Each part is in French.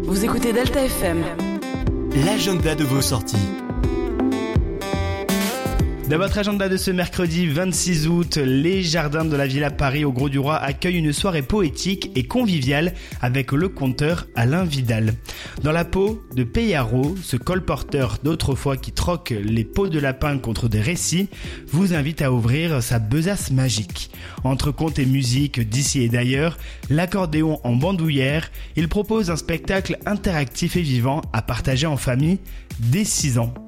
Vous écoutez Delta FM. L'agenda de vos sorties. Dans votre agenda de ce mercredi 26 août, les jardins de la Villa Paris au Grau du Roi accueillent une soirée poétique et conviviale avec le conteur Alain Vidal. Dans la peau de Payaro, ce colporteur d'autrefois qui troque les peaux de lapin contre des récits, vous invite à ouvrir sa besace magique. Entre contes et musique d'ici et d'ailleurs, l'accordéon en bandoulière, il propose un spectacle interactif et vivant à partager en famille dès 6 ans.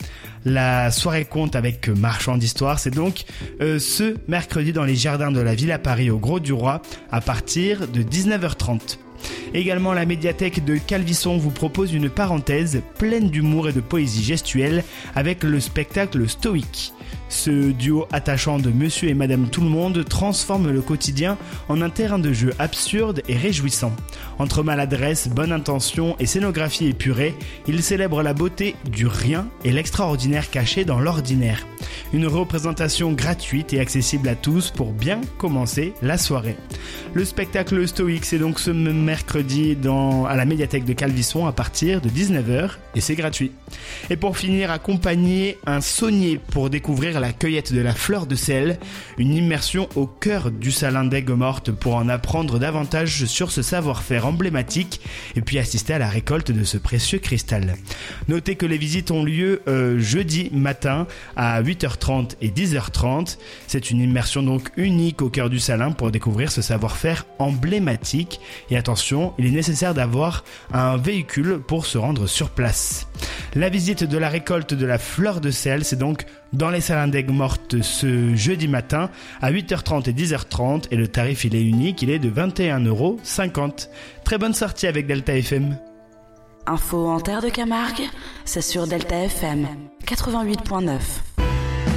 La soirée conte avec marchand d'histoire, c'est donc ce mercredi dans les jardins de la Villa Paris au Grau du Roi à partir de 19h30. Également, la médiathèque de Calvisson vous propose une parenthèse pleine d'humour et de poésie gestuelle avec le spectacle Stoïque. Ce duo attachant de Monsieur et Madame Tout-le-Monde transforme le quotidien en un terrain de jeu absurde et réjouissant. Entre maladresse, bonne intention et scénographie épurée, il célèbre la beauté du rien et l'extraordinaire caché dans l'ordinaire. Une représentation gratuite et accessible à tous pour bien commencer la soirée. Le spectacle Stoïque, c'est donc ce mercredi à la médiathèque de Calvisson à partir de 19h et c'est gratuit. Et pour finir, accompagner un saunier pour découvrir la cueillette de la fleur de sel, une immersion au cœur du salin d'Aigues-Mortes pour en apprendre davantage sur ce savoir-faire emblématique et puis assister à la récolte de ce précieux cristal. Notez que les visites ont lieu jeudi matin à 8h30 et 10h30. C'est une immersion donc unique au cœur du salin pour découvrir ce savoir-faire emblématique. Et attention, il est nécessaire d'avoir un véhicule pour se rendre sur place. La visite de la récolte de la fleur de sel, c'est donc dans les salins d'Aigues-Mortes ce jeudi matin à 8h30 et 10h30 et le tarif il est unique, il est de 21,50 €. Très bonne sortie avec Delta FM. Info en terre de Camargue, c'est sur Delta FM 88.9.